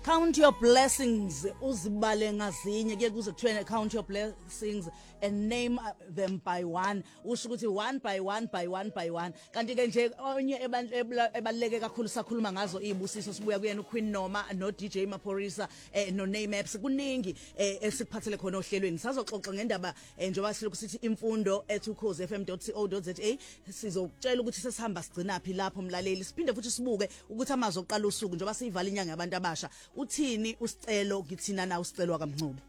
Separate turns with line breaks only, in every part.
count your blessings uzibale ngazinye kuye kuze kuthiwe count your blessings and name them by one usho ukuthi one by one by one by one kanti ke nje onye ebaleke kakhulu sakhuluma ngazo izibusiso sibuya kuyena uQueen Noma no DJ Maphorisa no Name Apps kuningi esikuphathele khona ohlelweni sazoxoxa ngendaba njengoba silokhu sithi imfundo @ukhozi.fm.co.za sizokutshela ukuthi sesihamba sigcina phi lapho mlaleli siphinde futhi sibuke ukuthi amazwi oqala usuku njengoba siyivala inyanga yabantu abasha uthini usicelo kithina na usicelwa kaMncube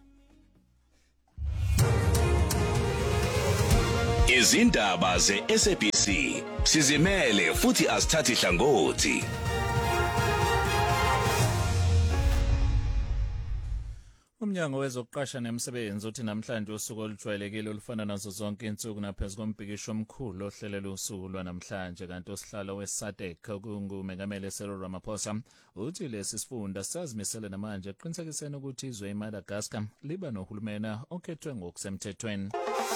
izindaba ze-SABC sizimele futhi asithathi hlangothi.
Umnyango wezokuqasha nemisebenzi uthi namhlanje usuku olujwayelekile olufana nazo zonke insuku naphezu kombhikisho omkhulu ohlelela usuku lwanamhlanje kanti osihlalo weSADC kungumengameli Cyril Ramaphosa uthi lesi sifunda sazimisele namanje eqinisekiseni ukuthi izwe iMadagascar liba nohulumeni okhethwe ngokusemthethweni.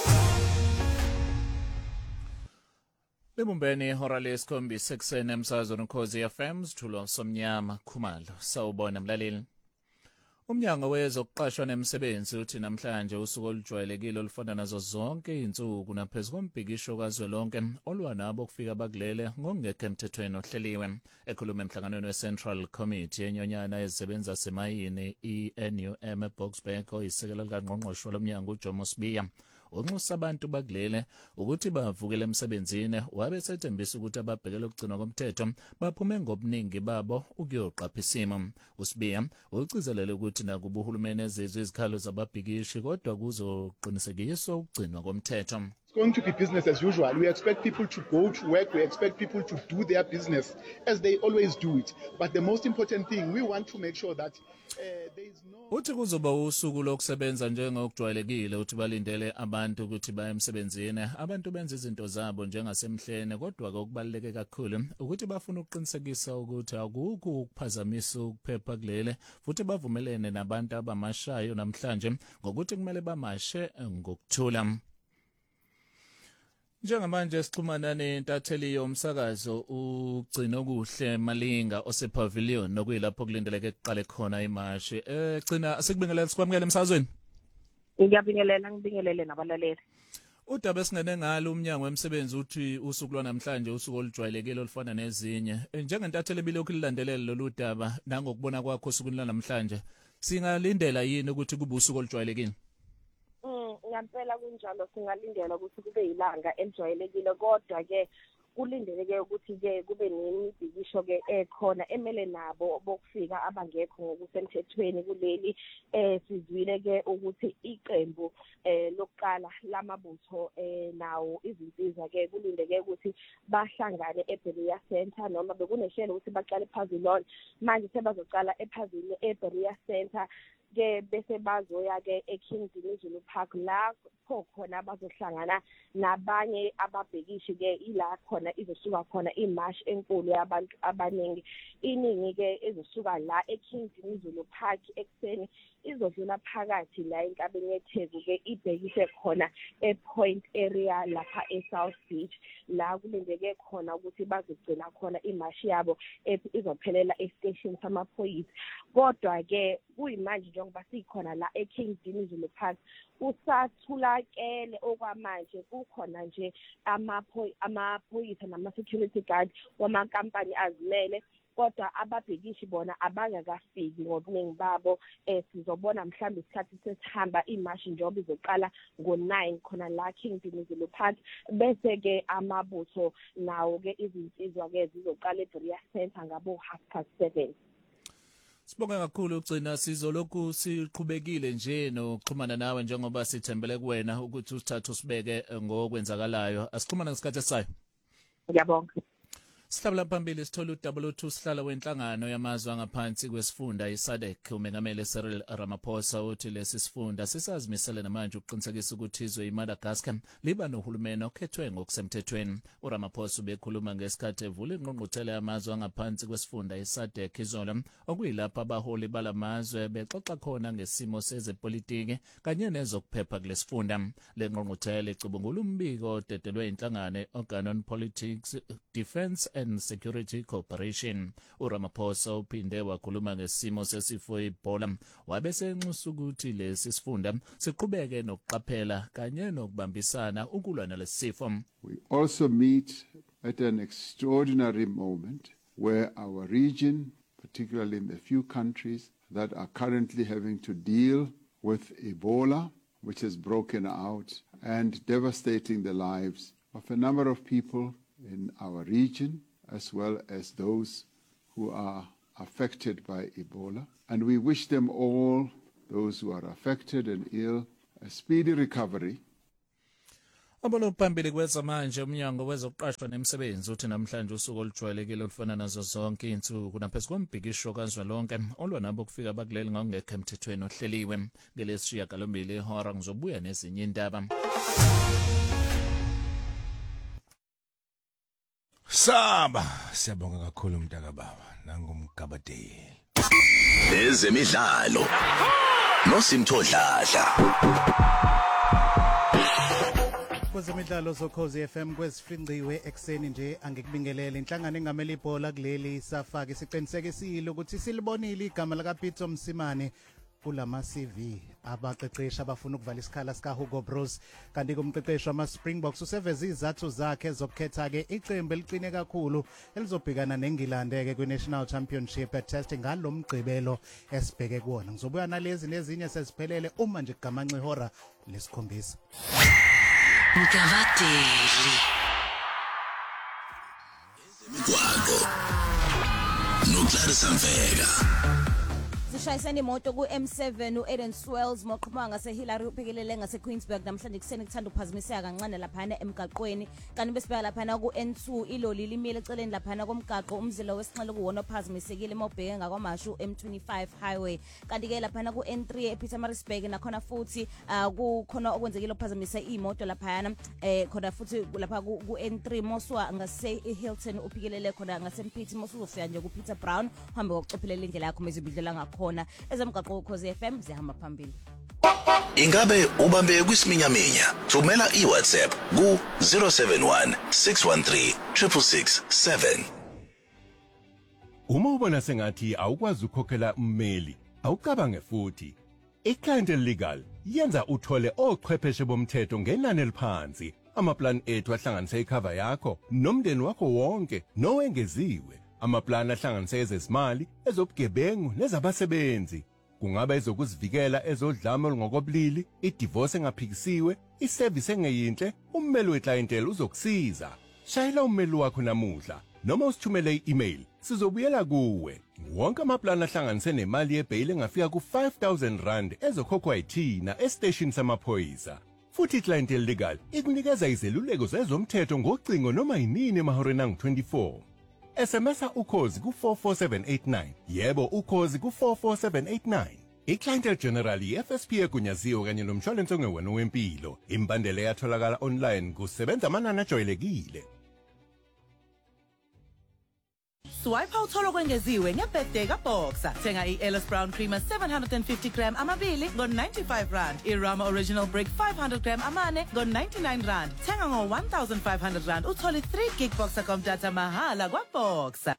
Libumbeni ihora lesikhombisa ekuseni emsakazweni Ukhozi FM sithulo somnyama Khumalo sawubona mlaleli. Umnyango wezokuqashwa nemisebenzi uthi namhlanje usuku olujwayelekile olufana nazo zonke izinsuku naphezu kombhikisho kazwelonke olwa nabo kufika bakulele ngokungekho emthethweni ohleliwe ekhuluma emhlanganweni weCentral Committee enyonyana ezisebenza semayini iNUM eBoksburg oyisekela likangqongqoshe lomnyango uJomo Sibiya unxusa abantu bakulele ukuthi bavukele emsebenzini wabe sethembisa ukuthi ababhekele ukugcinwa komthetho baphume ngobuningi babo ukuyoqapha isimo. Usibiya ucizelele ukuthi nakuba uhulumeni ezizwe izikhalo zababhikishi kodwa kuzoqinisekiswa ukugcinwa komthetho.
Going to be business as usual. We expect people to go to work. We expect people to do their business as they always do it. But the most important thing, we want to make sure that there is no...
Uthi kuzoba usuku lokusebenza njengokujwayelekile uthi balindele abantu ukuthi baye emsebenzini abantu benza izinto zabo njengasemhlene kodwa okubaluleke kakhulu ukuthi bafuna ukuqinisekisa ukuthi akukho ukuphazamisa ukuphepha kulele futhi bavumelene nabantu abamashayo namhlanje ngokuthi kumele bamashe ngokuthula. Njengamanje sixhumana nentatheli yomsakazo ugcino kuhle Malinga osepavilion nokuyilapho kulindeleke kuqale khona imashi gcina sikubingelela sikwamukele emsakazweni.
Ngiyabingelele nabalaleli.
Udaba esingene ngalo umnyango wemisebenzi uthi usuku lwanamhlanje usuku olujwayelekile olufana nezinye njengentatheli bilokhu lilandelela lolu daba nangokubona kwakho usuku lwanamhlanje singalindela yini ukuthi kube usuku olujwayelekile?
Ngempela kunjalo singalindela ukuthi kube ilanga elijwayelekile kodwa ke kulindeleke ukuthi ke kube nemibhikisho ke ekhona emele nabo bokufika abangekho ngokusemthethweni kuleli sizwile ke ukuthi iqembu lokuqala lamabutho nawo izinsiza ke kulindeke ukuthi bahlangane eBeria Center noma bekunehlelo ukuthi baqale ePavilion manje sebazoqala ePavilion eBeria Center ke bese bazoya ke eKingdom Zulu Park la khona bazohlangana nabanye ababhekishi ke ila khona izosuka khona imarch enkulu yabantu abaningi iningi ke ezosuka la eKingdom Zulu Park ekseni izodlula phakathi la enkabeni yeTheku ke ibhekise khona ePoint area lapha eSouth Beach la kulindeke khona ukuthi bazogcina khona imarch yabo izophelela estation samaphoyisa kodwa ke kuyimanje njengoba sikhona la eKingdom Zulu Park usathulakele okwamanje kukhona nje amaphoyisa nama-security guard wamakampani azimele kodwa ababhekishi bona abangakafiki ngobuningi babo sizobona mhlawumbe isikhathi sesihamba imashi njengoba izoqala ngo-9 khona la Kingdom Zulu Park bese ke amabutho nawo ke izinsizwa ke zizoqala eBeria Center ngabo 7:30.
Sibonga kakhulu ugcina sizolokhu siqhubekile nje nokuxhumana nawe njengoba sithembele kuwena ukuthi usithathe usibeke ngokwenzakalayo asixhumana ngesikhathi esisayo.
Ngiyabonga.
Sihlabela phambili sithola uDouble2 sihlala wenhlangano yamazwe angaphansi kwesifunda iSADC umengameli Cyril Ramaphosa uthi lesi sifunda sisazimisele namanje ukuqinisekisa ukuthi izwe iMadagascar liba nohulumeni okhethwe ngokusemthethweni. uRamaphosa ubekhuluma ngesikhathi evula ingqungquthela yamazwe angaphansi kwesifunda iSADC izolo okuyilapha abaholi balamazwe bexoxa khona ngesimo sezepolitiki kanye nezokuphepha kulesifunda. Le ngqungquthela icubungula umbiko odedelwe inhlangano Organ on Politics, Defence and and Security Cooperation. uRamaphosa uphinde wakhuluma ngesimo sesifo Ebola wabese enxusa ukuthi lesi sifunda siqhubeke nokuqaphela kanye nokubambisana ukulwa nalesifo.
We also meet at an extraordinary moment where our region, particularly in the few countries that are currently having to deal with Ebola, which has broken out and devastating the lives of a number of people in our region, as well as those who are affected by Ebola. And we wish them all, those who are affected and ill, a speedy recovery.
Abolo phambili kwezamanje umnyango wezokuqashwa nemisebenzi uthi namhlanje usuku olujwayelekile olufana nazo zonke insuku naphezu kombhikisho kazwelonke olwa nabo kufika bakuleli ngokungekho emthethweni ohleliwe. Ngelesishiya galombili ihora ngizobuya nezinye indaba.
Siyabonga kakhulu mntaka baba nangumgabadeli.
Ezemidlalo noSimthodladla.
Kwezemidlalo zokhozi FM kwesifinqiwe ekseni nje angikubingelele inhlangano engamela ibhola kuleli safaka isiqinisekisile ukuthi silibonile igama laka Peter Msimane kulama CV abaqeqeshi abafuna ukuvala isikhala sika Hugo Bros kanti kumqeqeshi wama Springboks useveza izathu zakhe zokukhetha ke iqembu eliqine kakhulu elizobhekana neNgilande ke kwiNational Championship test ngalomgqibelo esibheke kuona. Ngizobuya nalezi nezinye seziphelele uma nje kugamanxa ihora lesikhombisa.
Mkavateli Mkwako Noclarissa Mfeka
Sishayisana imoto ku M7 uEden Swells moqhuma ngase Hillary uphekelele ngase Queensburg namhlanje kuseni kuthanda uphazimiseka kancane laphana emgaqweni kanti besibeka laphana ku N2 iloli limile eceleni laphana komgaqo umzila wesinxele kuwona ophazimisekile mobheke ngakwamashu M25 highway kanti ke laphana ku N3 ePietermaritzburg nakhona futhi kukhona okwenzekile ophazimise imoto laphana khona futhi lapha ku N3 moswa ngase eHilton uphekelele khona ngase Mphithi mosuzofika nje ku Peter Brown uhambe ngokucophelela indlela yakho mezibidlela ngakho ezemgaqo ukhozi FM zihamba phambili.
Ingabe ubambe kwisiminyaminya thumela iWhatsApp ku 071 613 667.
Uma ubona sengathi awukwazi ukukhokhela ummeli awucabange futhi iClient Legal yenza uthole ochwepheshe bomthetho ngenani eliphansi amaplan ethu ahlanganisa icover yakho nomndeni wakho wonke nowengeziwe. Amaplan ahlanganisa ezezimali, ezobugebengu nezabasebenzi. Kungaba ezokuzivikela ezodlame olungokobulili, idivorce engaphikisiwe, iservice engeyinhle, ummeli weclientele uzokusiza. Shayela ummeli wakho namuhla noma usithumele i-email. Sizobuyela kuwe. Wonke amaplan ahlanganise nemali yebail engafika ku-5,000 rand ezokhokhwa yithina estation samaphoyisa. Futhi iClient Legal ikunikeza izeluleko zezomthetho ngocingo noma yinini emahoreni angu-24. SMS ukhozi ku44789 yebo ukhozi ku44789 iClient General FSP egunyaziwe kanye nomshwalense ongewona wempilo imbandela yatholakala online kusebenza amanani ajwayelekile.
Swipe awutholo kwengeziwe ngebirthday kaBoxer. Thenga iEllis Brown Creamer 750 gram amabili ngo95 rand. iRama Original Brick 500 gram amane ngo99 rand. Thenga ngo1500 rand uthole 3 gig Boxer data mahala kwaBoxer.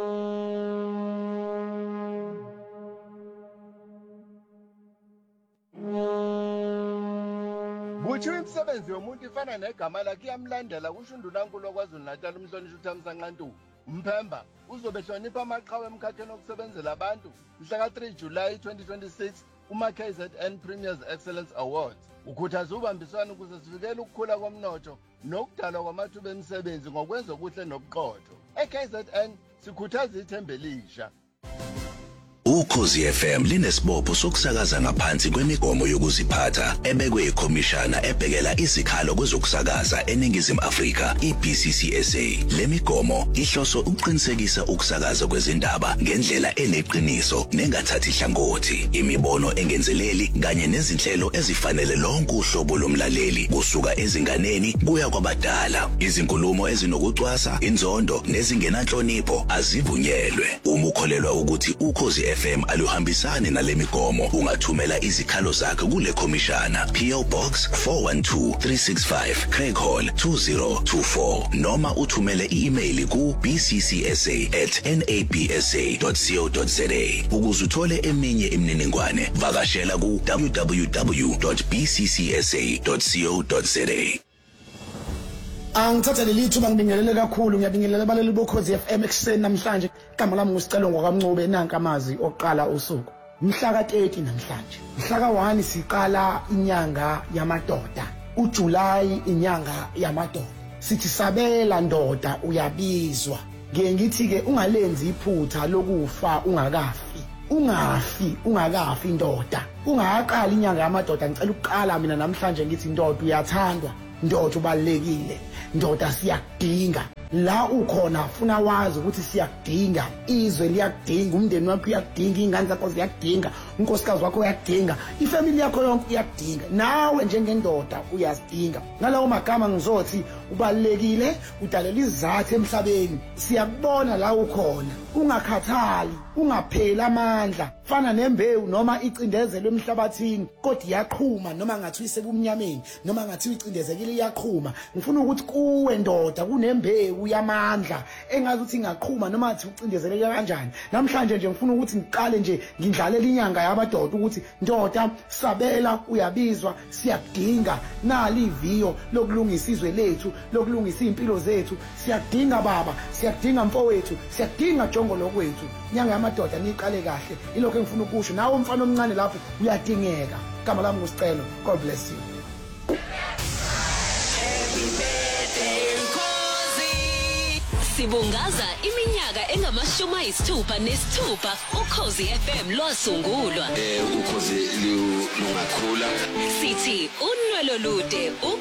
Buthi imsebenzi yomuntu ifana negama lakhe iyamlandela kusho uNdunankulu kwaZulu Natal umhlonishwa uThamsanqa Nqantuka. Mphemba uzobehlonipha amaqhawe emkhakheni okusebenzela abantu mhla ka3 July 2026 KZN Premiers Excellence Awards. Ukhuthaza ubambiswano ukuze sivikele ukukhula komnotho nokudalwa kwamathuba emisebenzi ngokwenza okuhle nobuqotho. KZN sikhuthaza ithemba elisha.
Ukhozi FM linesibopho sokusakaza ngaphansi kwemigomo yokuziphatha ebekwe ikhomishana ebhekela izikhalo kwezokusakaza eNingizimu Afrika iBCCSA. Lemigomo ihloso ukuqinisekisa ukusakaza kwezindaba ngendlela eneqiniso nengathathi hlangothi, imibono engenzeleli kanye nezinhlelo ezifanele lonke uhlobo lomlaleli kusuka ezinganeni kuya kwabadala. Izinkulumo ezinokucwasa, inzondo nezingenanhlonipho azivunyelwe. Uma ukholelwa ukuthi Ukhozi FM aluhambisani nalemigomo ungathumela izikhalo zakho kule khomishana PO Box 412365 Craig Hall 2024 noma uthumele i-email ku bccsa@nabsa.co.za ukuze uthole eminye imininingwane vakashela ku www.bccsa.co.za.
Angithatha leli thuba ngibingelele kakhulu ngiyabingelela abaleli bokhozi FM ekseni namhlanje igama lami ngusicelo ngokaMncube nanka amazi oqala usuku mhla ka-30 namhlanje mhla ka-1 siqala inyanga yamadoda uJuly inyanga yamadoda sithi sabela ndoda uyabizwa ngithi ke ungalenzi iphutha lokufa ungakafi ndoda ungaqala inyanga yamadoda ngicela ukuqala mina namhlanje ngithi ndoda uyathandwa ndoda ubalekile ndoda siyakudinga la ukhona funa wazi ukuthi siyakudinga izwe liyakudinga umndeni wakho uyakudinga ingane zakho ziyakudinga unkosikazi wakho uyakudinga ifamily yakho yonke iyakudinga nawe njengendoda uyazidinga ngalawo magama ngizothi ubalekile udalela izathu emhlabeni siyakubona la ukhona ungakhathali ungaphela amandla fana nembewu noma icindezelo emhlabathini kodwa iyaqhuma noma ngathi isekumnyameni noma ngathi icindezekile iyaqhuma ngifuna ukuthi kuwe ndoda kunembewu yamandla engazi ukuthi ingaqhuma noma ngathi ucindezeleke kanjani namhlanje nje ngifuna ukuthi ngiqale nje ngindlalela inyanga yabadoda ukuthi ndoda sabela uyabizwa siyakudinga nali iviyo lokulungisa izwe lethu lokulungisa impilo zethu siyakudinga baba siyakudinga mfowethu siyakudinga jongo lokwethu inyanga yamadoda niqale kahle ilokho engifuna ukusho nawe umfana omncane lapho uyadingeka igama lami ngusicelo God bless you.
Sibungaza iminyaka engama-60 ukhozi FM lwasungulwa
ukhozi lungakhula
sithi unwelo lude